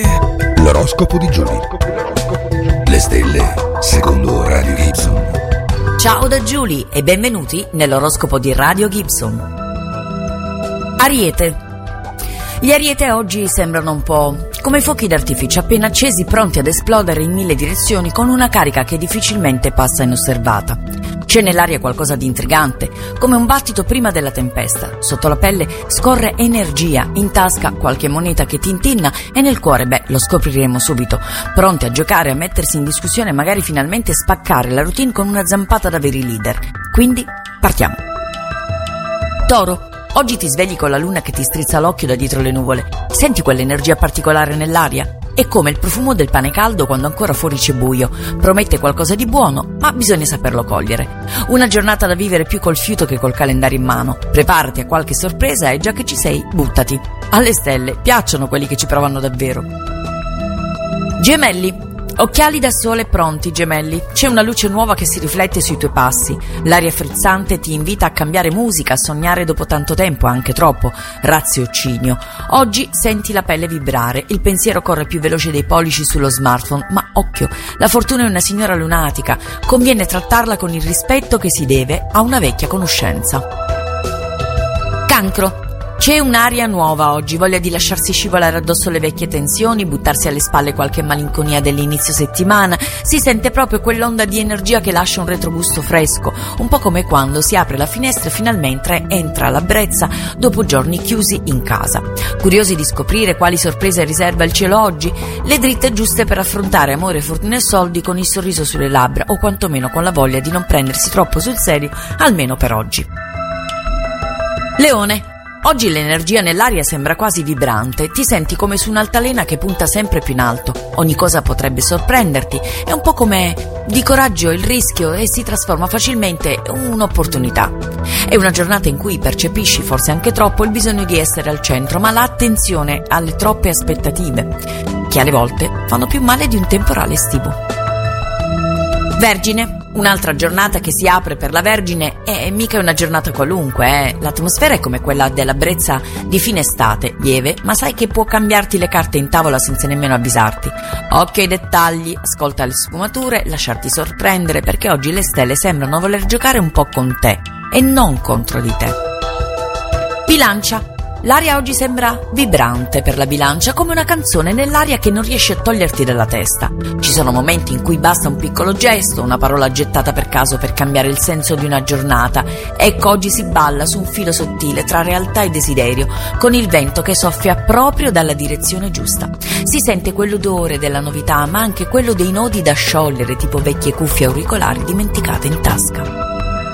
L'oroscopo di Giulia. Le stelle secondo Radio Gibson. Ciao da Giulia e benvenuti nell'oroscopo di Radio Gibson. Ariete. Gli Ariete oggi sembrano un po' come fuochi d'artificio appena accesi, pronti ad esplodere in mille direzioni con una carica che difficilmente passa inosservata. C'è nell'aria qualcosa di intrigante, come un battito prima della tempesta. Sotto la pelle scorre energia, in tasca qualche moneta che tintinna e nel cuore, lo scopriremo subito. Pronti a giocare, a mettersi in discussione e magari finalmente spaccare la routine con una zampata da veri leader. Quindi, partiamo. Toro. Oggi ti svegli con la luna che ti strizza l'occhio da dietro le nuvole. Senti quell'energia particolare nell'aria? È come il profumo del pane caldo quando ancora fuori c'è buio. Promette qualcosa di buono, ma bisogna saperlo cogliere. Una giornata da vivere più col fiuto che col calendario in mano. Preparati a qualche sorpresa e già che ci sei, buttati. Alle stelle piacciono quelli che ci provano davvero. Gemelli. Occhiali da sole pronti, gemelli. C'è una luce nuova che si riflette sui tuoi passi. L'aria frizzante ti invita a cambiare musica, a sognare dopo tanto tempo, anche troppo. Raziocinio. Oggi senti la pelle vibrare, il pensiero corre più veloce dei pollici sullo smartphone, ma occhio, la fortuna è una signora lunatica. Conviene trattarla con il rispetto che si deve a una vecchia conoscenza. Cancro. C'è un'aria nuova oggi, voglia di lasciarsi scivolare addosso le vecchie tensioni, buttarsi alle spalle qualche malinconia dell'inizio settimana. Si sente proprio quell'onda di energia che lascia un retrogusto fresco, un po' come quando si apre la finestra e finalmente entra la brezza dopo giorni chiusi in casa. Curiosi di scoprire quali sorprese riserva il cielo oggi? Le dritte giuste per affrontare amore, fortuna e soldi con il sorriso sulle labbra, o quantomeno con la voglia di non prendersi troppo sul serio, almeno per oggi. Leone. Oggi l'energia nell'aria sembra quasi vibrante, ti senti come su un'altalena che punta sempre più in alto. Ogni cosa potrebbe sorprenderti, è un po' come di coraggio il rischio e si trasforma facilmente in un'opportunità. È una giornata in cui percepisci, forse anche troppo, il bisogno di essere al centro, ma l'attenzione alle troppe aspettative, che alle volte fanno più male di un temporale estivo. Vergine. Un'altra giornata che si apre per la Vergine è mica una giornata qualunque, L'atmosfera è come quella della brezza di fine estate, lieve, ma sai che può cambiarti le carte in tavola senza nemmeno avvisarti. Occhio ai dettagli, ascolta le sfumature, lasciarti sorprendere, perché oggi le stelle sembrano voler giocare un po' con te e non contro di te. Bilancia. L'aria oggi sembra vibrante per la Bilancia, come una canzone nell'aria che non riesce a toglierti dalla testa. Ci sono momenti in cui basta un piccolo gesto, una parola gettata per caso per cambiare il senso di una giornata. Ecco, oggi si balla su un filo sottile tra realtà e desiderio, con il vento che soffia proprio dalla direzione giusta. Si sente quell'odore della novità, ma anche quello dei nodi da sciogliere, tipo vecchie cuffie auricolari dimenticate in tasca.